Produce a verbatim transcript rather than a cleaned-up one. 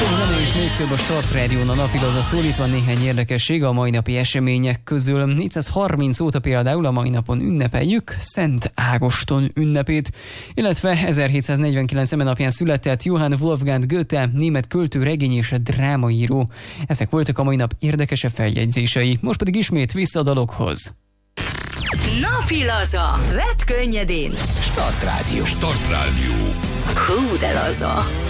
Zene és még több a Start Rádión a napilaza szólítva néhány érdekesség a mai napi események közül. négyszázharminc óta például a mai napon ünnepeljük Szent Ágoston ünnepét, illetve ezerhétszáznegyvenkilenc eme napján született Johann Wolfgang Goethe, német költő, regény és drámaíró. Ezek voltak a mai nap érdekesebb feljegyzései. Most pedig ismét vissza a dalokhoz. Napilaza. Vedd könnyedén. Start Rádió. Start Rádió. Hú, de laza.